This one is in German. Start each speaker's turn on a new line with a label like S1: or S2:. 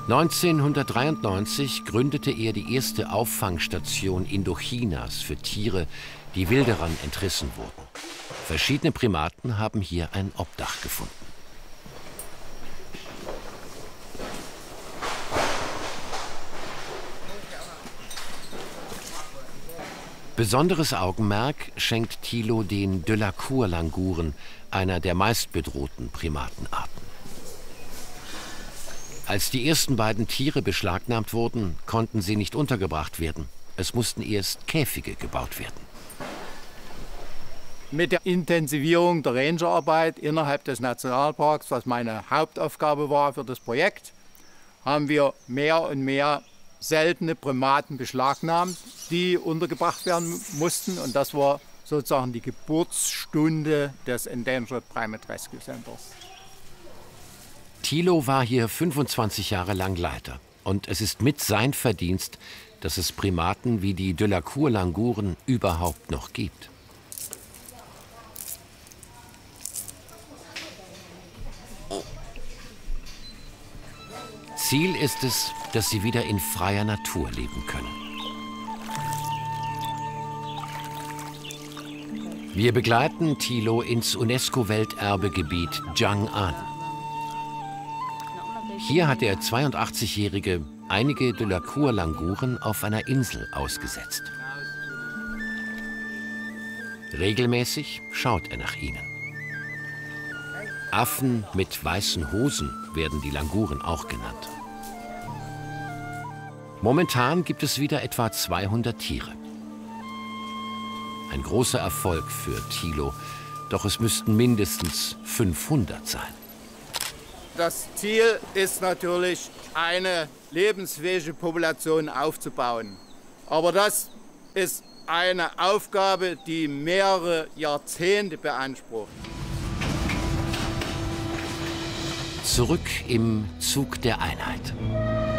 S1: 1993 gründete er die erste Auffangstation Indochinas für Tiere, die Wilderern entrissen wurden. Verschiedene Primaten haben hier ein Obdach gefunden. Besonderes Augenmerk schenkt Thilo den Delacour-Languren, einer der meistbedrohten Primatenarten. Als die ersten beiden Tiere beschlagnahmt wurden, konnten sie nicht untergebracht werden. Es mussten erst Käfige gebaut werden.
S2: Mit der Intensivierung der Rangerarbeit innerhalb des Nationalparks, was meine Hauptaufgabe war für das Projekt, haben wir mehr und mehr seltene Primaten beschlagnahmt, die untergebracht werden mussten. Und das war sozusagen die Geburtsstunde des Endangered Primate Rescue Centers.
S1: Thilo war hier 25 Jahre lang Leiter. Und es ist mit sein Verdienst, dass es Primaten wie die Delacour-Languren überhaupt noch gibt. Ziel ist es, dass sie wieder in freier Natur leben können. Wir begleiten Thilo ins UNESCO-Welterbegebiet Chang'an. Hier hat der 82-Jährige einige Delacour-Languren auf einer Insel ausgesetzt. Regelmäßig schaut er nach ihnen. Affen mit weißen Hosen werden die Languren auch genannt. Momentan gibt es wieder etwa 200 Tiere. Ein großer Erfolg für Thilo, doch es müssten mindestens 500 sein.
S2: Das Ziel ist natürlich, eine lebensfähige Population aufzubauen. Aber das ist eine Aufgabe, die mehrere Jahrzehnte beansprucht.
S1: Zurück im Zug der Einheit.